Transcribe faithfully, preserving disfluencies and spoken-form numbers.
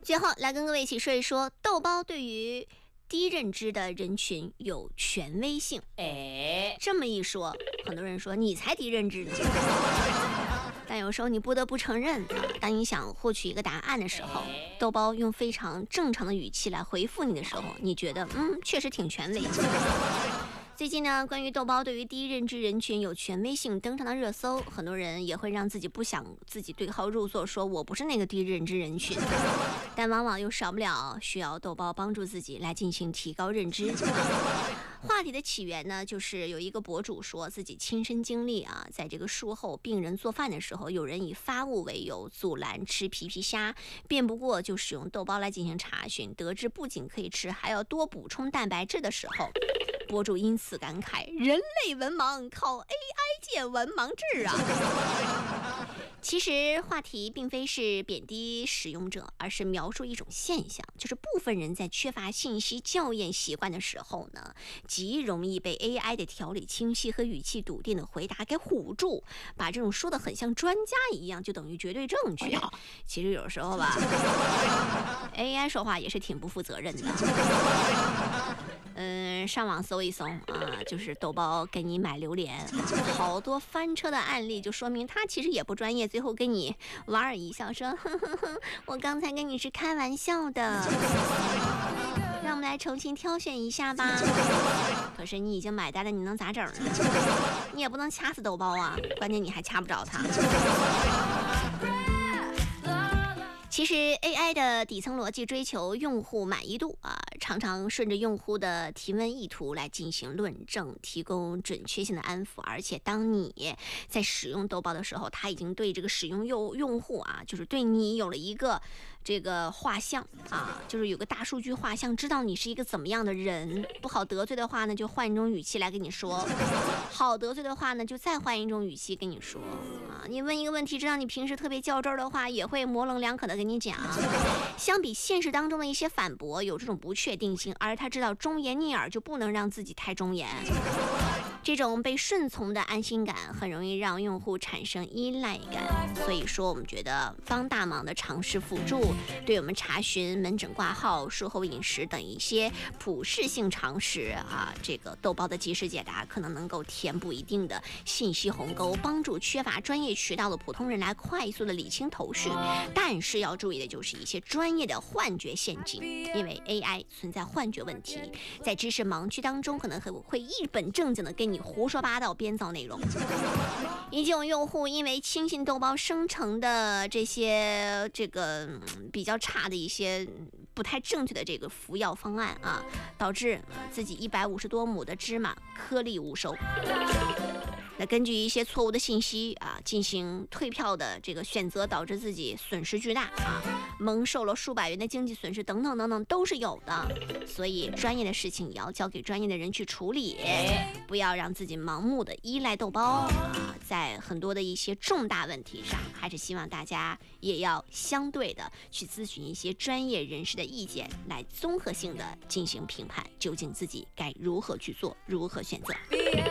最后来跟各位一起说一说，豆包对于低认知的人群有权威性。哎，这么一说，很多人说你才低认知呢。但有时候你不得不承认，当你想获取一个答案的时候，豆包用非常正常的语气来回复你的时候，你觉得嗯，确实挺权威。最近呢，关于豆包对于低认知人群有权威性登上的热搜，很多人也会让自己不想自己对号入座，说我不是那个低认知人群，但往往又少不了需要豆包帮助自己来进行提高认知。话题的起源呢，就是有一个博主说自己亲身经历啊，在这个术后病人做饭的时候，有人以发物为由阻拦吃皮皮虾，辩不过就使用豆包来进行查询，得知不仅可以吃，还要多补充蛋白质的时候，博主因此感慨：人类文盲靠 A I 建文盲制啊！其实话题并非是贬低使用者，而是描述一种现象，就是部分人在缺乏信息校验习惯的时候呢，极容易被 A I 的条理清晰和语气笃定的回答给唬住，把这种说的很像专家一样，就等于绝对正确。其实有时候吧，A I 说话也是挺不负责任的。嗯，上网搜一搜啊，就是豆包给你买榴莲，好多翻车的案例，就说明他其实也不专业，最后跟你莞尔一笑说呵呵呵，我刚才跟你是开玩笑的，让我们来重新挑选一下吧。可是你已经买单了，你能咋整呢？你也不能掐死豆包啊，关键你还掐不着他。其实 A I 的底层逻辑追求用户满意度啊，常常顺着用户的提问意图来进行论证，提供准确性的安抚。而且当你在使用豆包的时候，它已经对这个使用用用户啊，就是对你有了一个这个画像啊，就是有个大数据画像，知道你是一个怎么样的人。不好得罪的话呢，就换一种语气来跟你说；好得罪的话呢，就再换一种语气跟你说啊。你问一个问题，知道你平时特别较真儿的话，也会模棱两可的跟你讲。相比现实当中的一些反驳，有这种不确定性，而他知道忠言逆耳就不能让自己太忠言。这种被顺从的安心感很容易让用户产生依赖感，所以说我们觉得帮大忙的尝试辅助，对我们查询门诊挂号、术后饮食等一些普适性常识啊，这个豆包的及时解答可能能够填补一定的信息鸿沟，帮助缺乏专业渠道的普通人来快速的理清头绪。但是要注意的就是一些专业的幻觉陷阱，因为 A I 存在幻觉问题，在知识盲区当中可能会一本正经的跟你胡说八道编造内容。已经有用户因为轻信豆包生成的这些这个、嗯、比较差的一些不太正确的这个服药方案啊，导致自己一百五十多亩的芝麻颗粒无收。那根据一些错误的信息啊，进行退票的这个选择，导致自己损失巨大啊，蒙受了数百元的经济损失等等等等都是有的。所以专业的事情也要交给专业的人去处理，不要让自己盲目的依赖豆包啊。在很多的一些重大问题上，还是希望大家也要相对的去咨询一些专业人士的意见，来综合性的进行评判，究竟自己该如何去做，如何选择。